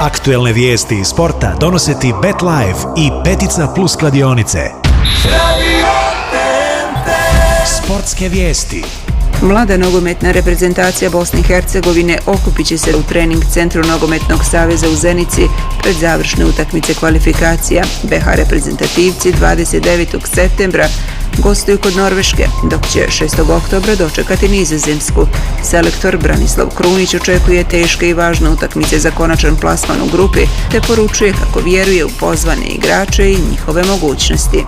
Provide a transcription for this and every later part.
Aktuelne vijesti iz sporta donose ti BetLife i Petica Plus kladionice. Sportske vijesti. Mlada nogometna reprezentacija Bosne i Hercegovine okupit će se u trening centru Nogometnog saveza u Zenici pred završne utakmice kvalifikacija. BH reprezentativci 29. septembra gostuju kod Norveške, dok će 6. oktobra dočekati Nizozemsku. Selektor Branislav Krunić očekuje teške i važne utakmice za konačan plasman u grupi, te poručuje kako vjeruje u pozvane igrače i njihove mogućnosti.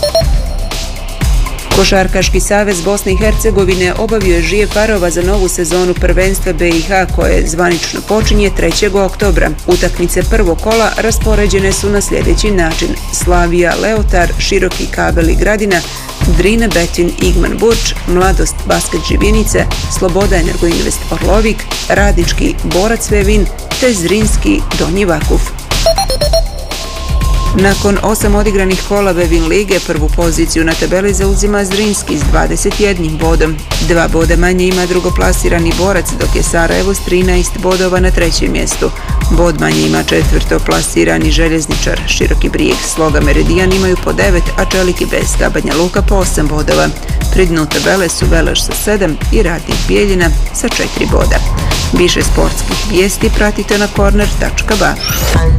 Košarkaški savez Bosne i Hercegovine obavio je žive parova za novu sezonu prvenstva BiH koje zvanično počinje 3. oktobra. Utakmice prvog kola raspoređene su na sljedeći način: Slavija Leotar, Široki Kabel i Gradina, Drine Betin Igman Burč, Mladost Basket Živinice, Sloboda Energoinvest Orlovik, Radnički Borac Vevin te Zrinski Donji Vakuf. Nakon 8 odigranih kola Vevin lige, prvu poziciju na tabeli zauzima Zrinski s 21 bodom. 2 boda manje ima drugoplasirani Borac, dok je Sarajevo s 13 bodova na trećem mjestu. Bod manje ima četvrtoplasirani Željezničar. Široki Brijeg, Sloga, Meridijan imaju po 9, a Čelik i Beska, Banja Luka po 8 bodova. Pri dnu tabele su Veleš sa 7 i Radnik Bijeljina sa 4 boda. Više sportskih vijesti pratite na corner.ba.